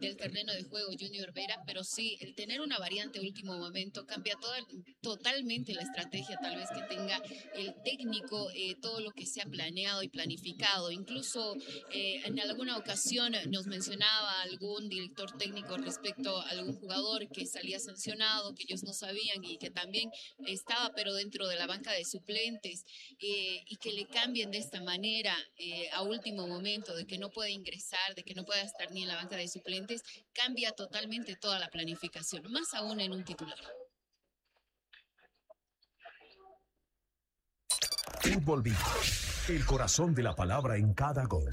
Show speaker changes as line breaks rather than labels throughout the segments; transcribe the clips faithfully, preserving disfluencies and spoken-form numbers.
del terreno de juego Junior Vera, pero sí, el tener una variante a último momento cambia toda, totalmente la estrategia tal vez que tenga el técnico, eh, todo lo que se ha planeado y planificado. Incluso eh, en alguna ocasión nos mencionaba algún director técnico respecto a algún jugador que salía sancionado, que ellos no sabían y que también estaba pero dentro de la banca de suplentes, eh, y que le cambien de esta manera eh, a último momento, de que no puede ingresar, de que no pueda estar ni en la banca de suplentes, cambia totalmente toda la planificación, más aún en un titular.
Fútbol Beat, el corazón de la palabra en cada gol.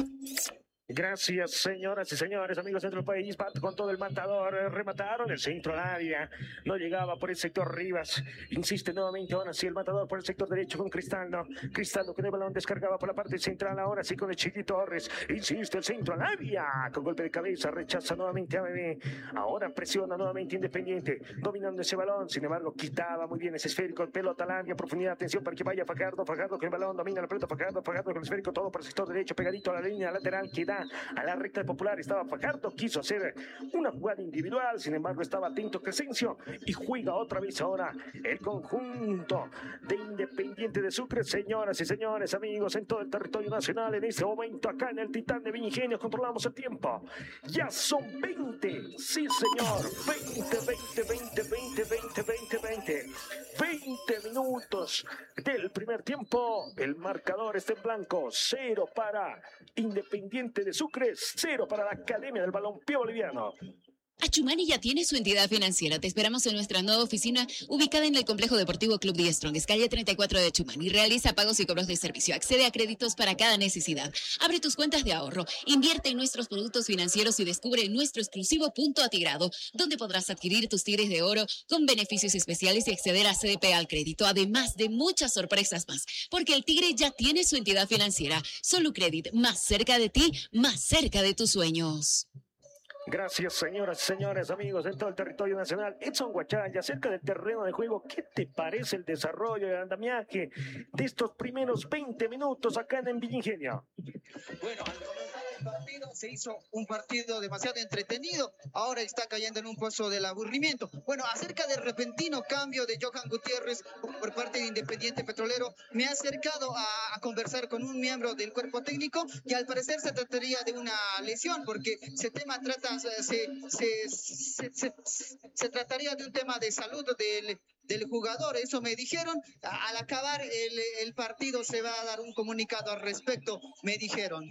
Gracias, señoras y señores, amigos dentro del país. Bat con todo el matador. Remataron el centro al área. No llegaba por el sector Rivas. Insiste nuevamente ahora sí el matador por el sector derecho con Cristaldo. Cristaldo con el balón descargaba por la parte central. Ahora sí con el Chiqui Torres. Insiste el centro al área. Con golpe de cabeza. Rechaza nuevamente a Bebé. Ahora presiona nuevamente Independiente. Dominando ese balón. Sin embargo, quitaba muy bien ese esférico. Pelota al área. Profundidad. Atención para que vaya Fajardo. Fajardo con el balón. Domina la pelota. Fajardo. Fajardo con el esférico. Todo por el sector derecho. Pegadito a la línea lateral que da a la recta Popular. Estaba Fajardo, quiso hacer una jugada individual, sin embargo estaba atento Crescencio y juega otra vez ahora el conjunto de Independiente de Sucre. Señoras y señores, amigos en todo el territorio nacional, en este momento acá en el Titán de Viña controlamos el tiempo. Ya son veinte, sí señor, veinte, veinte, veinte, veinte, veinte, veinte, veinte, veinte minutos del primer tiempo. El marcador está en blanco, cero para Independiente de Sucre, cero para la Academia del Balompié Boliviano.
Achumani ya tiene su entidad financiera. Te esperamos en nuestra nueva oficina ubicada en el Complejo Deportivo Club The Strongest, calle treinta y cuatro de Achumani. Realiza pagos y cobros de servicio. Accede a créditos para cada necesidad. Abre tus cuentas de ahorro. Invierte en nuestros productos financieros y descubre nuestro exclusivo punto atigrado, donde podrás adquirir tus tigres de oro con beneficios especiales y acceder a C D P al crédito, además de muchas sorpresas más. Porque el tigre ya tiene su entidad financiera. Solo Credit, más cerca de ti, más cerca de tus sueños.
Gracias, señoras y señores, amigos en todo el territorio nacional. Edson Guachaya, cerca del terreno de juego, ¿qué te parece el desarrollo y el andamiaje de estos primeros veinte minutos acá en Villingenio?
Bueno, al comenzar el partido se hizo un partido demasiado entretenido. Ahora está cayendo en un pozo del aburrimiento. Bueno, acerca del repentino cambio de Johan Gutiérrez por parte de Independiente Petrolero, me he acercado a, a conversar con un miembro del cuerpo técnico y al parecer se trataría de una lesión, porque ese tema trata Se, se, se, se, se trataría de un tema de salud del, del jugador, eso me dijeron. Al acabar el, el partido se va a dar un comunicado al respecto, me dijeron.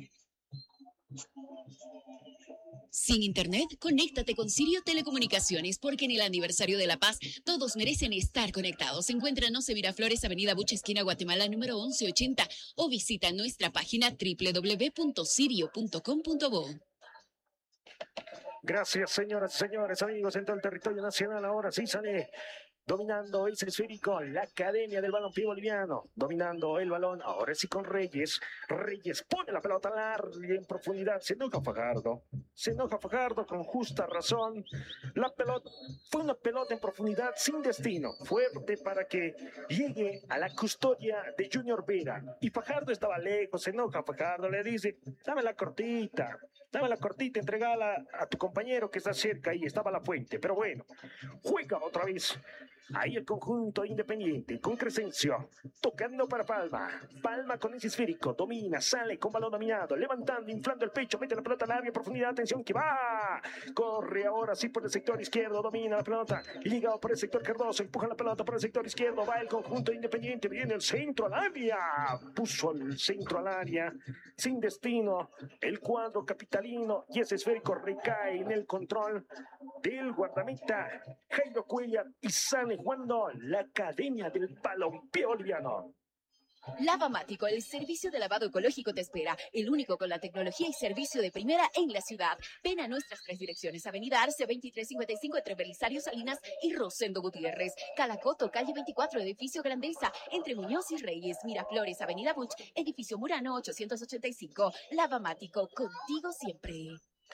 Sin internet, conéctate con Sirio Telecomunicaciones, porque en el aniversario de La Paz todos merecen estar conectados. Encuéntranos en Miraflores, Avenida Bucha, esquina Guatemala, número once ochenta, o visita nuestra página doble u doble u doble u punto sirio punto com punto bo.
Gracias, señoras y señores, amigos en todo el territorio nacional. Ahora sí sale dominando ese esférico la Academia del Balompié Boliviano, dominando el balón, ahora sí con Reyes. Reyes pone la pelota larga en profundidad, se enoja Fajardo, se enoja Fajardo con justa razón. La pelota fue una pelota en profundidad sin destino, fuerte para que llegue a la custodia de Junior Vera, y Fajardo estaba lejos. Se enoja Fajardo, le dice: dame la cortita, dame la cortita, entregala a tu compañero que está cerca. Ahí estaba la fuente, pero bueno, juega otra vez. Ahí el conjunto Independiente con Crescencio, tocando para Palma. Palma con ese esférico, domina, sale con balón dominado, levantando, inflando el pecho, mete la pelota larga en profundidad. Atención que va, corre ahora sí por el sector izquierdo, domina la pelota, ligado por el sector Cardoso, empuja la pelota por el sector izquierdo, va el conjunto Independiente, viene el centro al área, puso el centro al área, sin destino, el cuadro capitalino, y ese esférico recae en el control del guardameta Jairo Cuellar, y sale jugando la Academia del Balompié Boliviano.
Lavamático, el servicio de lavado ecológico te espera, el único con la tecnología y servicio de primera en la ciudad. Ven a nuestras tres direcciones: Avenida Arce veintitrés cincuenta y cinco entre Belisario Salinas y Rosendo Gutiérrez, Calacoto, calle veinticuatro, edificio Grandeza, entre Muñoz y Reyes, Miraflores, Avenida Buch, edificio Murano ochocientos ochenta y cinco. Lavamático, contigo siempre.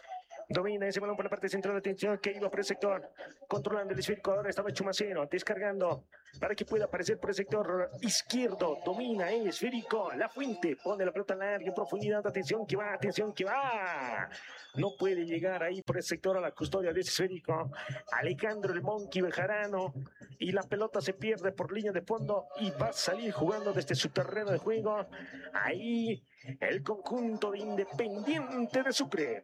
Domina ese balón por la parte central de atención que iba por el sector, controlando el esférico. Ahora estaba Chumacero, descargando para que pueda aparecer por el sector izquierdo. Domina el esférico. La Fuente pone la pelota larga en profundidad. Atención que va, atención que va. No puede llegar ahí por el sector a la custodia de ese esférico. Alejandro el Monkey Bejarano. Y la pelota se pierde por línea de fondo y va a salir jugando desde su terreno de juego. Ahí el conjunto de Independiente de Sucre.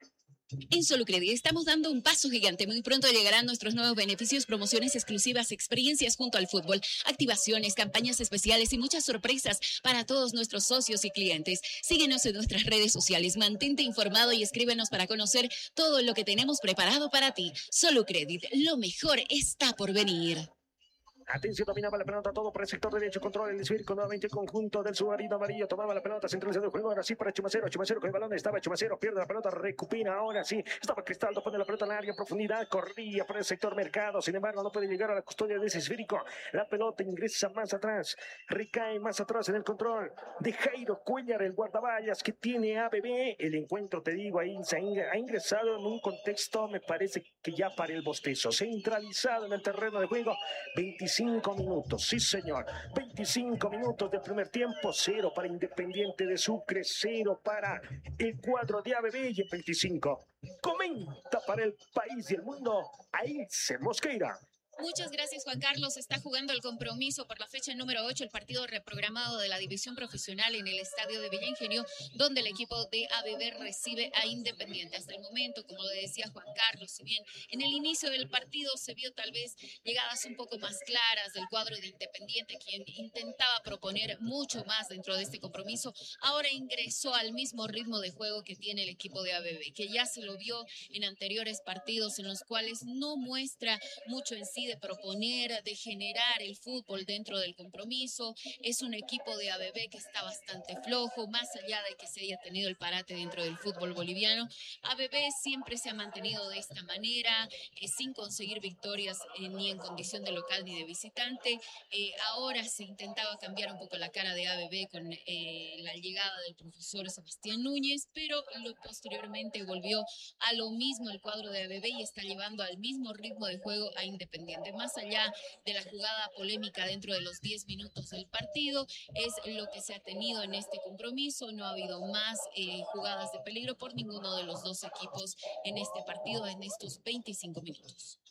En Solucredit estamos dando un paso gigante. Muy pronto llegarán nuestros nuevos beneficios, promociones exclusivas, experiencias junto al fútbol, activaciones, campañas especiales y muchas sorpresas para todos nuestros socios y clientes. Síguenos en nuestras redes sociales, mantente informado y escríbenos para conocer todo lo que tenemos preparado para ti. Solucredit, lo mejor está por venir.
Atención, dominaba la pelota todo por el sector derecho, controla el esférico, nuevamente el conjunto del submarino amarillo, tomaba la pelota, centralizando el juego, ahora sí para Chumacero, Chumacero con el balón, estaba Chumacero, pierde la pelota, recupina, ahora sí, estaba Cristaldo, pone la pelota en larga profundidad, corría por el sector mercado, sin embargo no puede llegar a la custodia de ese esférico, la pelota ingresa más atrás, recae más atrás en el control de Jairo Cuellar, el guardaballas que tiene A B B, el encuentro, te digo, ahí se ha ingresado en un contexto, me parece que ya para el bostezo, centralizado en el terreno de juego, veinticinco minutos, sí señor, veinticinco minutos del primer tiempo, cero para Independiente de Sucre, cero para el cuadro de A B B y el veinticinco. Comenta para el país y el mundo, Ailse Mosqueira.
Muchas gracias, Juan Carlos. Está jugando el compromiso por la fecha número ocho, el partido reprogramado de la división profesional en el estadio de Villa Ingenio, donde el equipo de A B B recibe a Independiente. Hasta el momento, como lo decía Juan Carlos, si bien en el inicio del partido se vio tal vez llegadas un poco más claras del cuadro de Independiente, quien intentaba proponer mucho más dentro de este compromiso, ahora ingresó al mismo ritmo de juego que tiene el equipo de A B B, que ya se lo vio en anteriores partidos en los cuales no muestra mucho en sí de proponer, de generar el fútbol dentro del compromiso. Es un equipo de A B B que está bastante flojo, más allá de que se haya tenido el parate dentro del fútbol boliviano. A B B siempre se ha mantenido de esta manera, eh, sin conseguir victorias eh, ni en condición de local ni de visitante. Eh, ahora se intentaba cambiar un poco la cara de A B B con eh, la llegada del profesor Sebastián Núñez, pero lo, posteriormente volvió a lo mismo el cuadro de A B B y está llevando al mismo ritmo de juego a Independiente. Más allá de la jugada polémica dentro de los diez minutos del partido, es lo que se ha tenido en este compromiso. No ha habido más eh, jugadas de peligro por ninguno de los dos equipos en este partido, en estos veinticinco minutos.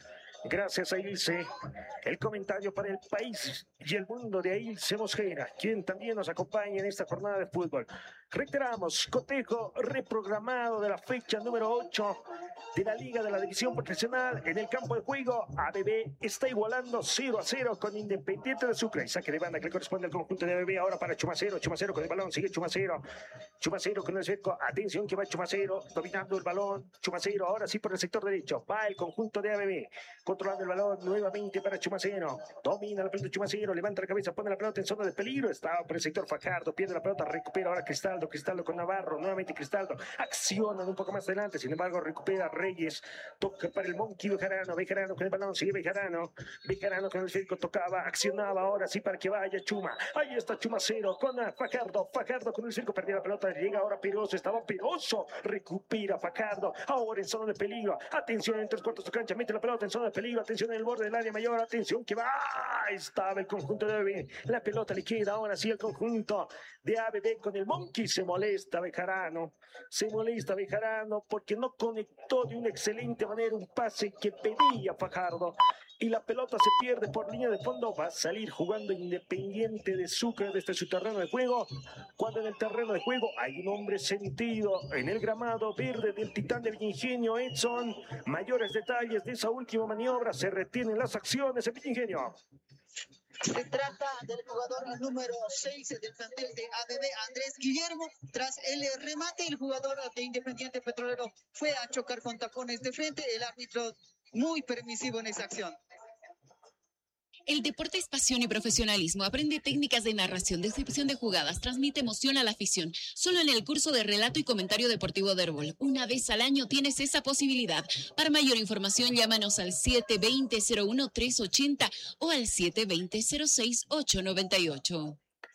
Gracias a Ilse. El comentario para el país y el mundo de Ilse Mosqueira, quien también nos acompaña en esta jornada de fútbol. Reiteramos, cotejo reprogramado de la fecha número ocho de la Liga de la División Profesional. En el campo de juego, A B B está igualando cero a cero con Independiente de Sucre. Y saque de banda que le corresponde al conjunto de A B B ahora para Chumacero. Chumacero con el balón, sigue Chumacero. Chumacero con el cerco. Atención que va Chumacero, dominando el balón. Chumacero ahora sí por el sector derecho. Va el conjunto de A B B, controlando el balón nuevamente para Chumacero. Domina la pelota Chumacero, levanta la cabeza, pone la pelota en zona de peligro. Está por el sector Fajardo, pierde la pelota, recupera ahora Cristaldo. Cristaldo con Navarro, nuevamente Cristaldo. Accionan un poco más adelante, sin embargo recupera Reyes. Toca para el Monkey Bejarano. Bejarano con el balón, sigue Bejarano. Bejarano con el circo, tocaba, accionaba ahora sí para que vaya Chuma. Ahí está Chumacero con Fajardo. Fajardo con el circo, perdió la pelota. Llega ahora Peroso, estaba Peroso. Recupera Fajardo. Ahora en zona de peligro. Atención en tres cuartos de cancha, mete la pelota en zona de peligro. Atención en el borde del área mayor. Atención que va. Estaba el conjunto de A B B. La pelota le queda ahora sí el conjunto de A B B con el Monkey. Se molesta Bejarano. Se molesta Bejarano porque no conectó de una excelente manera un pase que pedía Fajardo. Y la pelota se pierde por línea de fondo. Va a salir jugando Independiente de Sucre desde su terreno de juego. Cuando en el terreno de juego hay un hombre sentido en el gramado verde del Titán de Villa Ingenio, Edson. Mayores detalles de esa última maniobra. Se retienen las acciones en Villa Ingenio.
Se trata del jugador número seis del plantel de A B B, Andrés Guillermo. Tras el remate, el jugador de Independiente Petrolero fue a chocar con tapones de frente. El árbitro muy permisivo en esa acción.
El deporte es pasión y profesionalismo. Aprende técnicas de narración, descripción de jugadas, transmite emoción a la afición. Solo en el curso de relato y comentario deportivo de Herbol. Una vez al año tienes esa posibilidad. Para mayor información, llámanos al siete dos cero, cero uno tres ocho cero o al siete dos cero, cero seis ocho nueve ocho.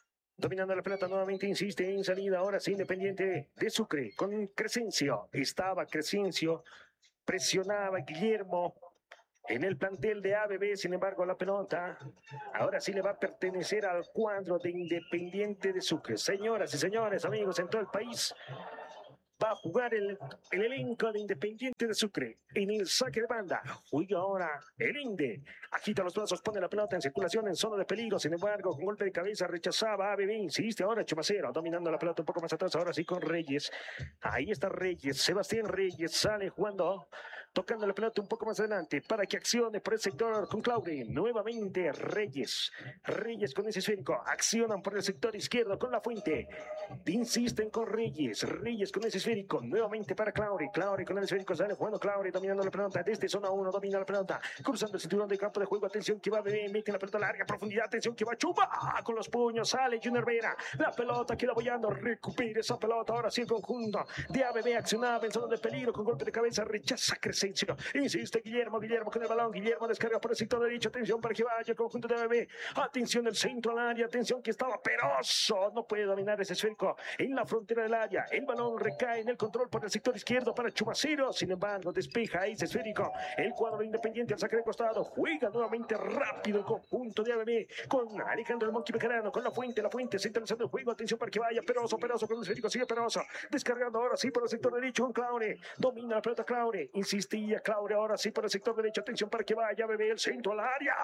Dominando la pelota nuevamente, insiste en salida. Ahora sí, Independiente de Sucre con Crescencio. Estaba Crescencio, presionaba Guillermo en el plantel de A B B. Sin embargo, la pelota ahora sí le va a pertenecer al cuadro de Independiente de Sucre. Señoras y señores, amigos en todo el país, va a jugar el, el elenco de Independiente de Sucre en el saque de banda. Juega ahora el Inde. Agita los brazos, pone la pelota en circulación en zona de peligro. Sin embargo, con golpe de cabeza rechazaba A B B. Insiste ahora Chumacero, dominando la pelota un poco más atrás. Ahora sí con Reyes. Ahí está Reyes. Sebastián Reyes sale jugando, tocando la pelota un poco más adelante para que accione por el sector con Claudio. Nuevamente Reyes. Reyes con ese esférico. Accionan por el sector izquierdo con La Fuente. Insisten con Reyes. Reyes con ese esférico. Nuevamente para Claudio. Claudio con el esférico sale jugando Claudio, dominando la pelota desde zona uno. Domina la pelota. Cruzando el cinturón de campo de juego. Atención que va Bebé. Mete la pelota a larga profundidad. Atención que va Chuma. Con los puños sale Junior Vera. La pelota queda boyando. Recupera esa pelota. Ahora sí el conjunto de A B B accionaba en zona de peligro con golpe de cabeza. Rechaza Crescencio. Insiste Guillermo. Guillermo con el balón. Guillermo descarga por el sector derecho. Atención para que vaya el conjunto de A B B. Atención el centro al área. Atención que estaba Peroso. No puede dominar ese esférico en la frontera del área. El balón recae en el control por el sector izquierdo para Chumacero. Sin embargo, despeja ese esférico. El cuadro Independiente al saque de costado. Juega nuevamente rápido el conjunto de A B B con Alejandro el Monkey Bejarano, con La Fuente. La Fuente centralizando el juego. Atención para que vaya Peroso. Peroso con el esférico. Sigue Peroso. Descargando ahora sí por el sector derecho con Claure. Domina la pelota Claure. Insistía Claure ahora sí por el sector derecho. Atención para que vaya A B B el centro al área.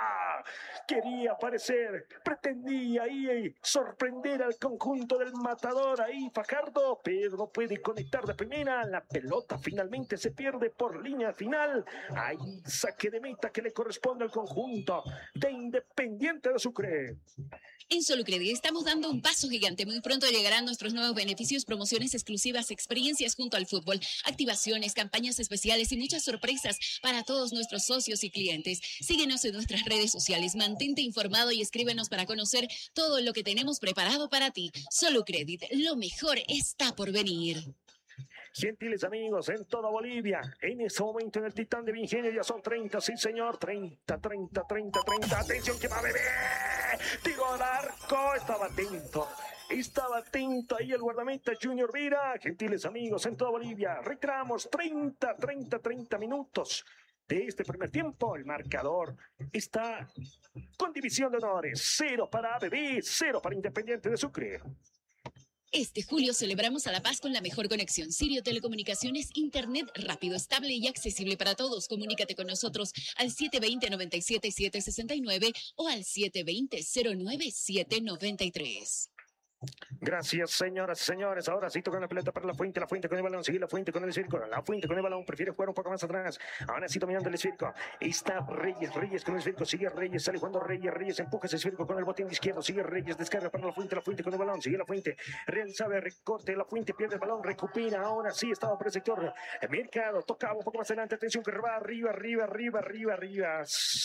Quería aparecer. Pretendía ahí sorprender al conjunto del Matador. Ahí Fajardo, pero no puede conectar de primera. La pelota finalmente se pierde por línea final. Ahí saque de meta que le corresponde al conjunto de Independiente de Sucre.
En Solucredit estamos dando un paso gigante. Muy pronto llegarán nuestros nuevos beneficios, promociones exclusivas, experiencias junto al fútbol, activaciones, campañas especiales y muchas sorpresas para todos nuestros socios y clientes. Síguenos en nuestras redes sociales, mantente informado y escríbenos para conocer todo lo que tenemos preparado para ti. Solucredit, lo mejor está por venir.
Gentiles amigos en toda Bolivia, en este momento en el Titán de Ingenio ya son treinta, sí señor, treinta, treinta, treinta, treinta, atención que va a beber, tiro al arco, estaba atento, estaba atento ahí el guardameta Junior Vera. Gentiles amigos en toda Bolivia, reiteramos, treinta, treinta, treinta minutos de este primer tiempo. El marcador está con división de honores, cero para A B B, cero para Independiente de Sucre.
Este julio celebramos a la paz con la mejor conexión. Sirio Telecomunicaciones, internet rápido, estable y accesible para todos. Comunícate con nosotros al siete dos cero, nueve siete siete seis nueve o al siete dos cero, cero nueve siete nueve tres.
Gracias, señoras y señores. Ahora sí tocan la pelota para La Fuente. La Fuente con el balón. Sigue La Fuente con el esférico. La Fuente con el balón. Prefiere jugar un poco más atrás. Ahora sí dominando el esférico. Está Reyes. Reyes con el esférico. Sigue Reyes. Sale jugando Reyes. Reyes empuja ese esférico con el botín izquierdo. Sigue Reyes. Descarga para La Fuente. La Fuente con el balón. Sigue La Fuente. Realizaba el recorte. La Fuente pierde el balón. Recupera. Ahora sí estaba por el sector. El Mercado tocaba un poco más adelante. Atención que va arriba, arriba, arriba, arriba, arriba.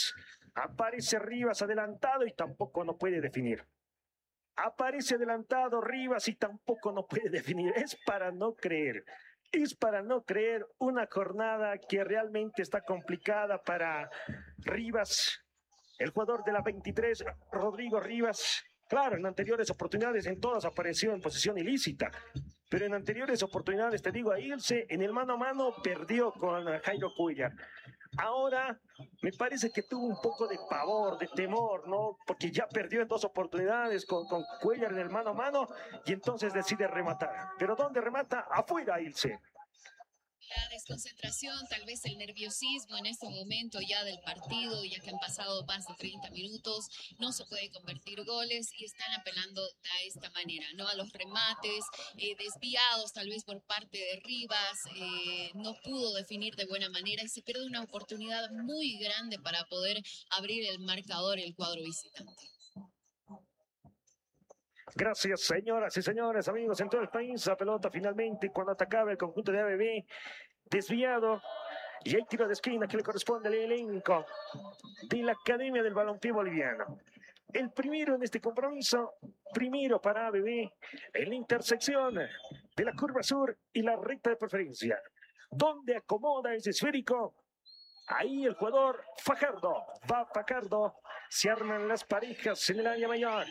Aparece Rivas adelantado y tampoco no puede definir. Aparece adelantado Rivas y tampoco no puede definir. Es para no creer. Es para no creer una jornada que realmente está complicada para Rivas. El jugador de la veintitrés, Rodrigo Rivas. Claro, en anteriores oportunidades en todas apareció en posición ilícita. Pero en anteriores oportunidades, te digo, a Ilse en el mano a mano perdió con Jairo Cuellar. Ahora me parece que tuvo un poco de pavor, de temor, ¿no? Porque ya perdió en dos oportunidades con, con Cuellar en el mano a mano y entonces decide rematar. ¿Pero dónde remata? Afuera, Ilse.
La desconcentración, tal vez el nerviosismo en este momento ya del partido, ya que han pasado más de treinta minutos, no se puede convertir goles y están apelando a esta manera, ¿no? A los remates eh, desviados tal vez por parte de Rivas, eh, no pudo definir de buena manera y se pierde una oportunidad muy grande para poder abrir el marcador el cuadro visitante.
Gracias, señoras y señores, amigos en todo el país. La pelota finalmente cuando atacaba el conjunto de A B B, desviado. Y hay tiro de esquina que le corresponde al elenco de la Academia del Balompié Boliviano. El primero en este compromiso, primero para A B B, en la intersección de la curva sur y la recta de preferencia. Donde acomoda ese esférico. Ahí el jugador Fajardo, va Fajardo, se arman las parejas en el área mayor.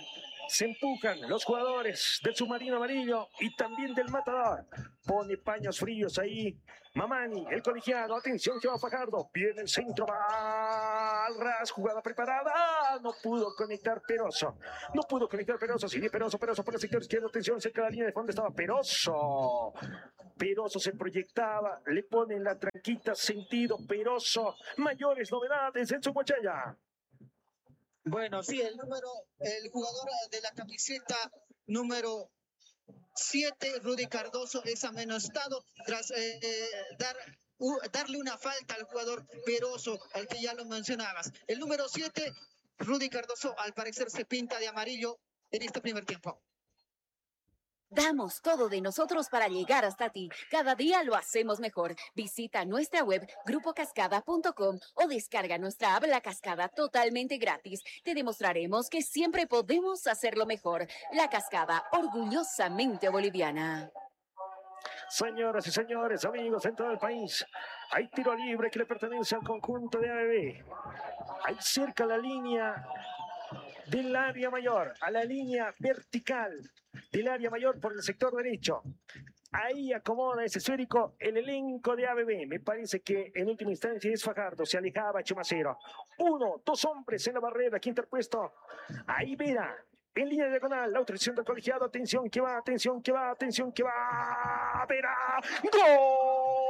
Se empujan los jugadores del submarino amarillo y también del matador. Pone paños fríos ahí Mamani, el colegiado. Atención que va Fajardo. Viene el centro. Va al ras. Jugada preparada. Ah, no pudo conectar Peroso. No pudo conectar Peroso. Sigue Peroso. Peroso por el sector izquierdo. Atención, cerca de la línea de fondo estaba Peroso. Peroso se proyectaba. Le pone en la tranquita sentido Peroso. Mayores novedades en su mochella.
Bueno, sí, el número, el jugador de la camiseta número siete, Rudy Cardoso, es amonestado tras eh, dar, uh, darle una falta al jugador Peroso, al que ya lo mencionabas. El número siete, Rudy Cardoso, al parecer se pinta de amarillo en este primer tiempo.
Damos todo de nosotros para llegar hasta ti. Cada día lo hacemos mejor. Visita nuestra web grupo cascada punto com o descarga nuestra app La Cascada totalmente gratis. Te demostraremos que siempre podemos hacerlo mejor. La Cascada, orgullosamente boliviana.
Señoras y señores, amigos en todo el país, hay tiro libre que le pertenece al conjunto de A B B. Hay cerca la línea del área mayor, a la línea vertical del área mayor por el sector derecho. Ahí acomoda ese esférico el elenco de A B B. Me parece que en última instancia es Fajardo. Se alejaba Chumacero. Uno, dos hombres en la barrera. Aquí interpuesto. Ahí Vera. En línea diagonal. La autorización del colegiado. Atención que va, atención que va, atención que va. Vera. ¡Gol!